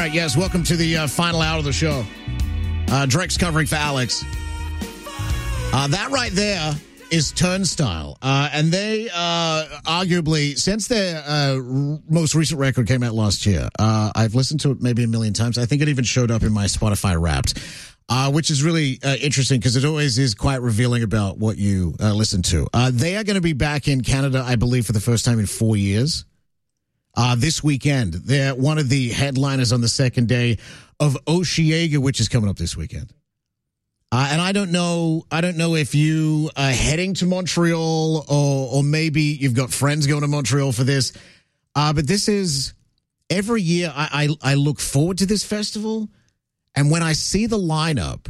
right, yes, welcome to the final hour of the show. Drex covering for Alex. That right there is Turnstile. And they arguably, since their most recent record came out last year, I've listened to it maybe a million times. I think it even showed up in my Spotify Wrapped, which is really interesting because it always is quite revealing about what you listen to. They are going to be back in Canada, I believe, for the first time in 4 years. This weekend. They're one of the headliners on the second day of Osheaga, which is coming up this weekend. And I don't know if you are heading to Montreal or maybe you've got friends going to Montreal for this. But this is every year I look forward to this festival. And when I see the lineup,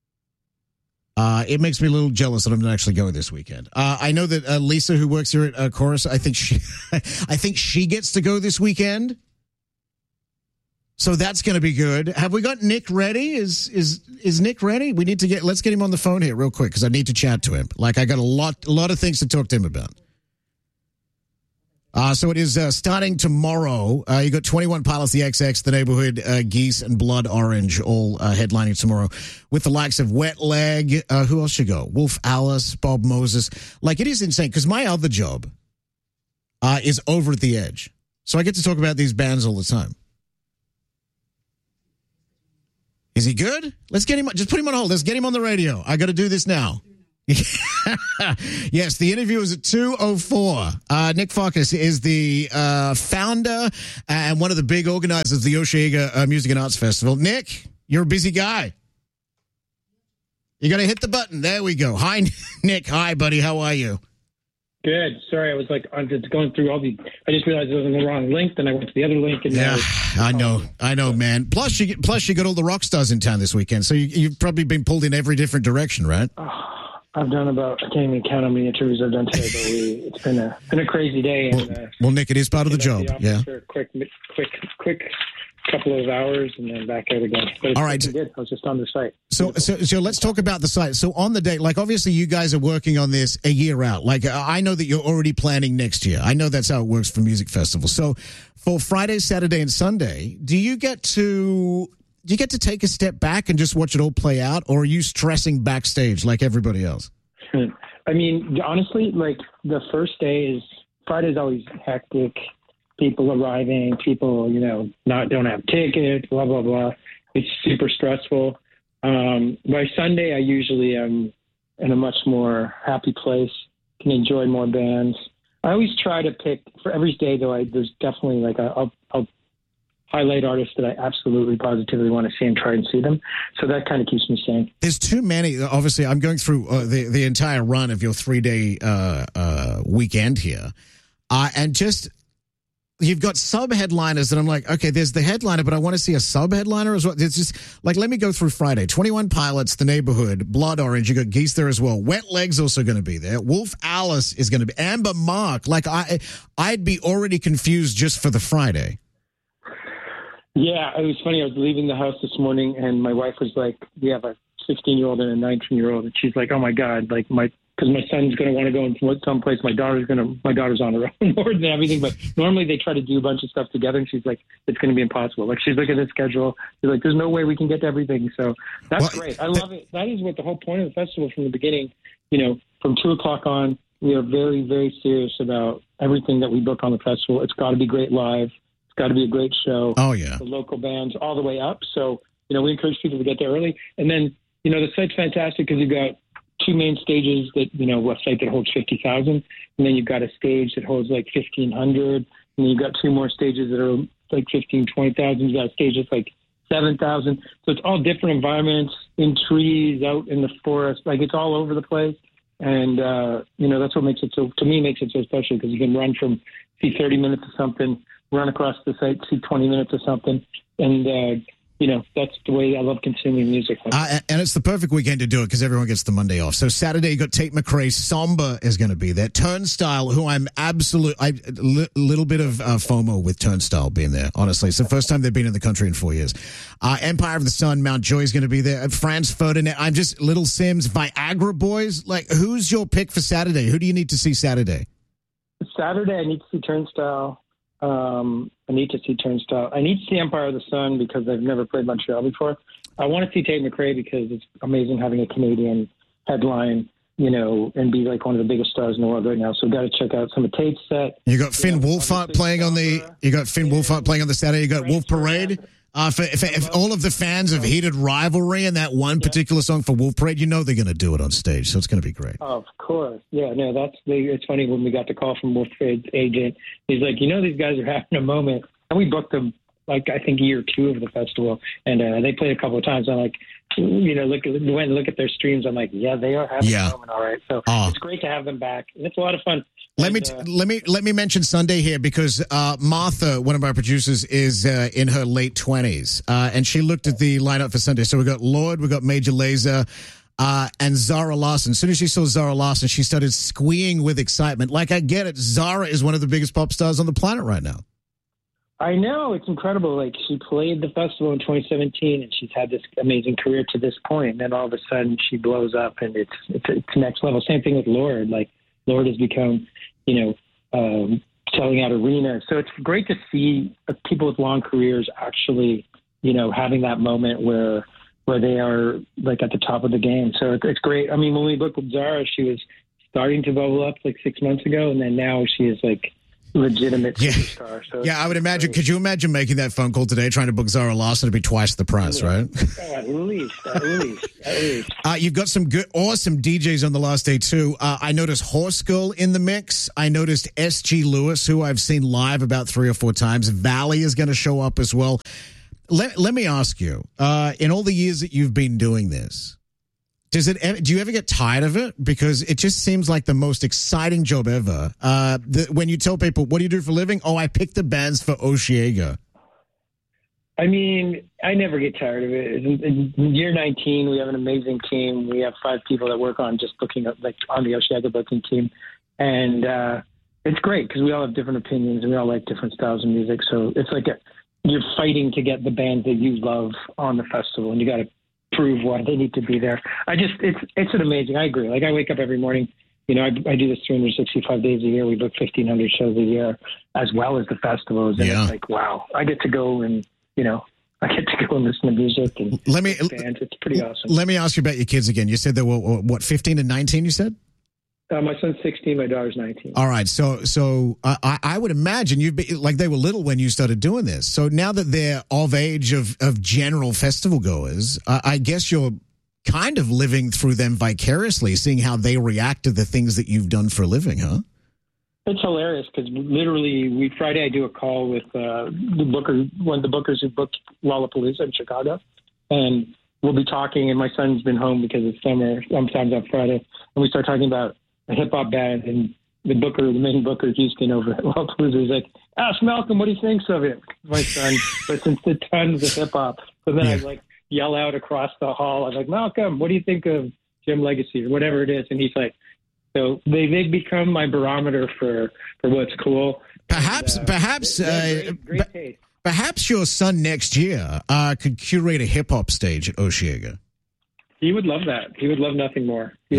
it makes me a little jealous that I'm not actually going this weekend. I know that Lisa, who works here at Chorus, I think she gets to go this weekend. So that's going to be good. Have we got Nick ready? Is Nick ready? Let's get him on the phone here real quick because I need to chat to him. Like I got a lot of things to talk to him about. So it is starting tomorrow. You got 21 Pilots, the XX, The Neighborhood, Geese, and Blood Orange all headlining tomorrow with the likes of Wet Leg. Who else should go? Wolf Alice, Bob Moses. Like it is insane because my other job is Over at the Edge. So I get to talk about these bands all the time. Is he good? Let's get him. Just put him on hold. Let's get him on the radio. I got to do this now. Yes, the interview is at 2:04. Nick Farkas is the founder and one of the big organizers of the Osheaga Music and Arts Festival. Nick, you're a busy guy. You got to hit the button. There we go. Hi, Nick. Hi, buddy. How are you? Good. Sorry, I was I'm just going through all the. I just realized I was on the wrong link. Then I went to the other link. And yeah, I know, man. Plus, you got all the rock stars in town this weekend, so you've probably been pulled in every different direction, right? I've done I can't even count how many interviews I've done today, but it's been a crazy day. Well, Nick, it is part of the job. Yeah. For a quick couple of hours and then back out again. But all right. Good. I was just on the site. So let's talk about the site. So on the day, like obviously you guys are working on this a year out. Like I know that you're already planning next year. I know that's how it works for music festivals. So for Friday, Saturday, and Sunday, do you get to take a step back and just watch it all play out, or are you stressing backstage like everybody else? I mean, honestly, like the first day Friday's always hectic. People arriving, people, don't have tickets, blah, blah, blah. It's super stressful. By Sunday, I usually am in a much more happy place, can enjoy more bands. I always try to pick, for every day, though, there's definitely I'll highlight artists that I absolutely positively want to see and try and see them. So that kind of keeps me sane. There's too many. Obviously, I'm going through the entire run of your 3-day weekend here. And just... You've got sub-headliners that I'm like, okay, there's the headliner, but I want to see a sub-headliner as well. It's just like, let me go through Friday. 21 Pilots, The Neighborhood, Blood Orange. You got Geese there as well. Wet Leg's also going to be there. Wolf Alice is going to be. Amber Mark. Like, I'd be already confused just for the Friday. Yeah, it was funny. I was leaving the house this morning, and my wife was like, we have a 15-year-old and a 19-year-old, and she's like, oh, my God, like because my son's going to want to go someplace. My daughter's on her own more than everything. But normally they try to do a bunch of stuff together. And she's like, it's going to be impossible. Like she's looking at the schedule. She's like, there's no way we can get to everything. So that's great. I love it. That is what the whole point of the festival from the beginning, from 2:00 on, we are very, very serious about everything that we book on the festival. It's got to be great live. It's got to be a great show. Oh, yeah. The local bands all the way up. So, we encourage people to get there early. And then, the site's fantastic because you've got two main stages that, a site that holds 50,000, and then you've got a stage that holds like 1,500, and then you've got two more stages that are like 15, 20,000. You've got a stage that's like 7,000. So it's all different environments, in trees, out in the forest. Like it's all over the place. And, that's what makes it so special because you can run see 30 minutes of something, run across the site, see 20 minutes of something. And, that's the way I love consuming music. And it's the perfect weekend to do it because everyone gets the Monday off. So Saturday, you got Tate McRae. Somber is going to be there. Turnstile, who little bit of FOMO with Turnstile being there, honestly. It's the first time they've been in the country in 4 years. Empire of the Sun, Mount Joy is going to be there. Franz Ferdinand, Little Sims, Viagra Boys. Like, who's your pick for Saturday? Who do you need to see Saturday? Saturday, I need to see Turnstile. I need to see Turnstile. I need to see Empire of the Sun because I've never played Montreal before. I want to see Tate McRae because it's amazing having a Canadian headline, and be like one of the biggest stars in the world right now. So we've got to check out some of Tate's set. You got Finn Wolfhard playing on the. You got Finn Wolfhard playing on the Saturday. You got Wolf Parade. For all of the fans of Heated Rivalry and that one particular song for Wolf Parade, they're going to do it on stage, so it's going to be great. Of course. Yeah, no, it's funny when we got the call from Wolf Parade's agent. He's like, these guys are having a moment. And we booked them, I think year 2 of the festival, and they played a couple of times. I'm like, look at their streams. I'm like, yeah, they are having a moment, all right. So it's great to have them back, and it's a lot of fun. Let me mention Sunday here because Martha, one of our producers, is in her late 20s, and she looked at the lineup for Sunday. So we got Lord, we got Major Lazer, and Zara Larsson. As soon as she saw Zara Larsson, she started squeeing with excitement. Like, I get it. Zara is one of the biggest pop stars on the planet right now. I know, it's incredible. Like, she played the festival in 2017, and she's had this amazing career to this point. And then all of a sudden, she blows up, and it's next level. Same thing with Lord. Like, Lord has become, selling out arenas. So it's great to see people with long careers actually, having that moment where they are like at the top of the game. So it's great. I mean, when we booked with Zara, she was starting to bubble up like 6 months ago, and then now she is like legitimate superstar. So I would imagine. Could you imagine making that phone call today, trying to book Zara Larsson to be twice the price, right? At least. You've got some good, awesome DJs on the last day too. I noticed Horse Girl in the mix. I noticed S.G. Lewis, who I've seen live about 3 or 4 times. Valley is going to show up as well. Let me ask you, in all the years that you've been doing this, do you ever get tired of it? Because it just seems like the most exciting job ever. When you tell people, what do you do for a living? Oh, I pick the bands for Osheaga. I mean, I never get tired of it. In year 19, we have an amazing team. We have 5 people that work on just booking up, like on the Osheaga booking team. And it's great because we all have different opinions and we all like different styles of music. So it's like you're fighting to get the bands that you love on the festival, and you got to prove why they need to be there. It's an amazing. I agree. Like, I wake up every morning. I do this 365 days a year. We book 1,500 shows a year, as well as the festivals. And it's like, wow, I get to go and I get to go and listen to music and bands. It's pretty awesome. Let me ask you about your kids again. You said they were what, 15 and 19? You said. My son's 16, my daughter's 19. All right. So I would imagine you've been, like, they were little when you started doing this. So now that they're of age of general festival goers, I guess you're kind of living through them vicariously, seeing how they react to the things that you've done for a living, huh? It's hilarious because literally Friday I do a call with one of the bookers who booked Lollapalooza in Chicago, and we'll be talking. And my son's been home because it's summer. Sometimes on Friday, and we start talking about a hip hop band, and the main booker, Houston over at Lollapalooza, is like, ask Malcolm what he thinks of it. My son listens to tons of hip hop. So then I like yell out across the hall. I'm like, Malcolm, what do you think of Jim Legacy or whatever it is? And he's like, so they've become my barometer for what's cool. Perhaps great taste. Perhaps your son next year could curate a hip hop stage at Osheaga. He would love that. He would love nothing more. I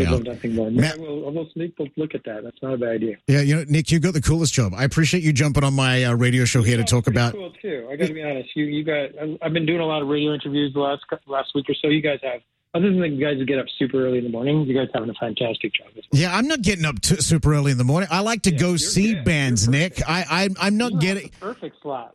will sneak a look at that. That's not a bad idea. Yeah, Nick, you've got the coolest job. I appreciate you jumping on my radio show here to talk about. Cool too. I got to be honest. You guys, I've been doing a lot of radio interviews the last week or so. You guys have. Other than the guys who get up super early in the morning, you guys having a fantastic job. Yeah, I'm not getting up super early in the morning. I like to go see bands, Nick. I'm not getting perfect slot.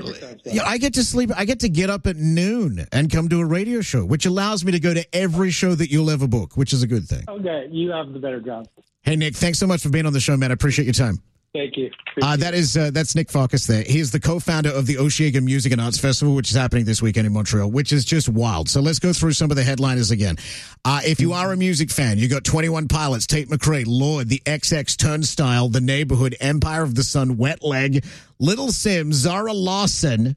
I get to sleep. I get to get up at noon and come to a radio show, which allows me to go to every show that you'll ever book, which is a good thing. Okay, you have the better job. Hey, Nick, thanks so much for being on the show, man. I appreciate your time. Thank you. That's Nick Farkas there. He's the co-founder of the Osheaga Music and Arts Festival, which is happening this weekend in Montreal, which is just wild. So let's go through some of the headliners again. If you are a music fan, you got 21 Pilots, Tate McRae, Lord, the XX Turnstile, The Neighborhood, Empire of the Sun, Wet Leg, Little Sims, Zara Larsson,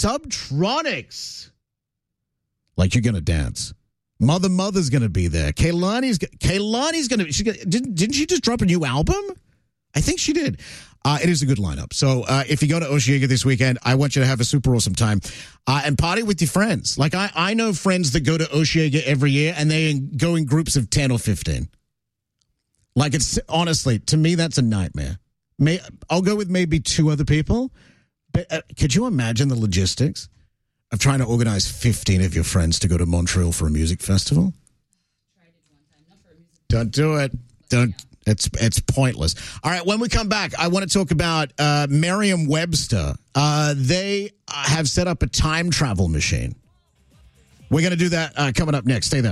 Subtronics. Like, you're going to dance. Mother's going to be there. Kaylani's going to... Didn't she just drop a new album? I think she did. It is a good lineup. So if you go to Osheaga this weekend, I want you to have a super awesome time and party with your friends. Like, I know friends that go to Osheaga every year, and they go in groups of 10 or 15. Like, it's honestly, to me, that's a nightmare. I'll go with maybe 2 other people, But could you imagine the logistics of trying to organize 15 of your friends to go to Montreal for a music festival? Don't do it. Don't. It's pointless. All right, when we come back, I want to talk about Merriam-Webster. They have set up a time travel machine. We're going to do that coming up next. Stay there.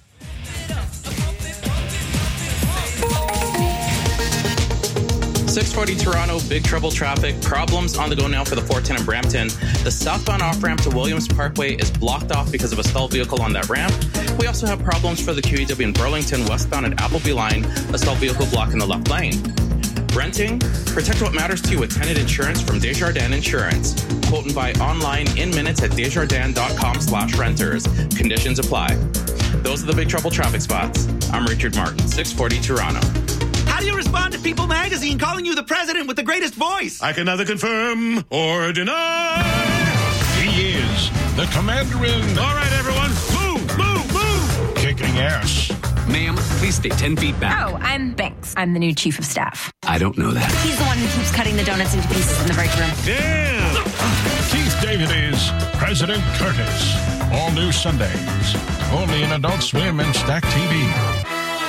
640 Toronto, big trouble traffic. Problems on the go now for the 410 in Brampton. The southbound off-ramp to Williams Parkway is blocked off because of a stalled vehicle on that ramp. We also have problems for the QEW in Burlington, westbound at Appleby Line, a stalled vehicle blocking the left lane. Renting? Protect what matters to you with tenant insurance from Desjardins Insurance. Quote and buy online in minutes at desjardins.com/renters. Conditions apply. Those are the big trouble traffic spots. I'm Richard Martin, 640 Toronto. How do you respond to People Magazine calling you the president with the greatest voice? I can neither confirm or deny. He is the commander-in. All right, everyone, move. Kicking ass. Ma'am, please stay 10 feet back. Oh, I'm Banks. I'm the new chief of staff. I don't know that. He's the one who keeps cutting the donuts into pieces in the break room. Damn. Keith David is President Curtis. All new Sundays. Only in Adult Swim and Stack TV.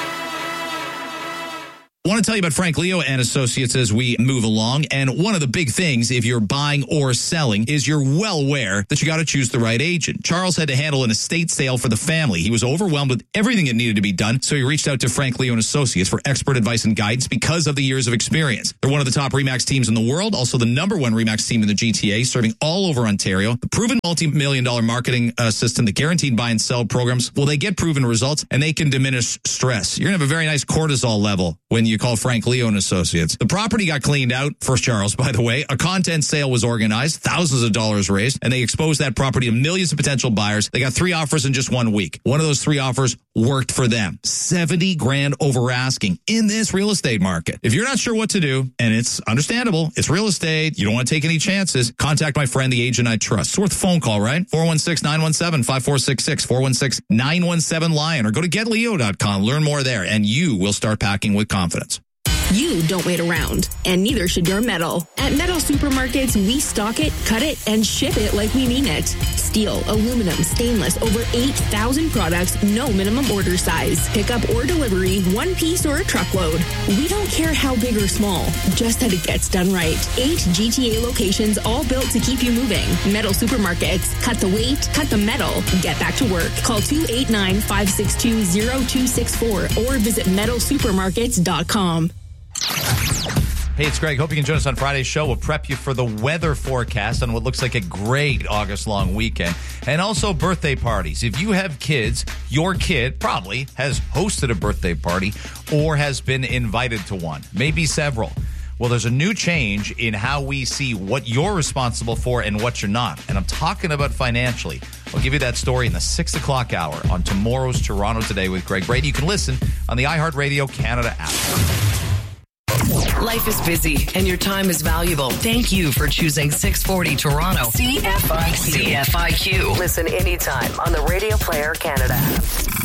I want to tell you about Frank Leo and Associates as we move along. And one of the big things, if you're buying or selling, is you're well aware that you got to choose the right agent. Charles had to handle an estate sale for the family. He was overwhelmed with everything that needed to be done, so he reached out to Frank Leo and Associates for expert advice and guidance because of the years of experience. They're one of the top RE/MAX teams in the world, also the #1 RE/MAX team in the GTA, serving all over Ontario. The proven multi-million-dollar marketing system, the guaranteed buy and sell programs, well, they get proven results, and they can diminish stress. You're going to have a very nice cortisol level when you call Frank Leo and Associates. The property got cleaned out for Charles, by the way. A content sale was organized, thousands of dollars raised, and they exposed that property to millions of potential buyers. They got 3 offers in just 1 week. One of those 3 offers worked for them. $70,000 over asking in this real estate market. If you're not sure what to do, and it's understandable, it's real estate, you don't want to take any chances, contact my friend, the agent I trust. It's worth a phone call, right? 416-917-5466, 416-917-LION, or go to getleo.com. Learn more there, and you will start packing with confidence. You don't wait around, and neither should your metal. At Metal Supermarkets, we stock it, cut it, and ship it like we mean it. Steel, aluminum, stainless, over 8,000 products, no minimum order size. Pickup or delivery, 1 piece or a truckload. We don't care how big or small, just that it gets done right. 8 GTA locations, all built to keep you moving. Metal Supermarkets. Cut the weight, cut the metal, get back to work. Call 289-562-0264 or visit metalsupermarkets.com. Hey, it's Greg. Hope you can join us on Friday's show. We'll prep you for the weather forecast on what looks like a great August-long weekend. And also birthday parties. If you have kids, your kid probably has hosted a birthday party or has been invited to one, maybe several. Well, there's a new change in how we see what you're responsible for and what you're not. And I'm talking about financially. I'll give you that story in the 6 o'clock hour on tomorrow's Toronto Today with Greg Brady. You can listen on the iHeartRadio Canada app. Life is busy and your time is valuable. Thank you for choosing 640 Toronto. CFIQ. Listen anytime on the Radio Player Canada app.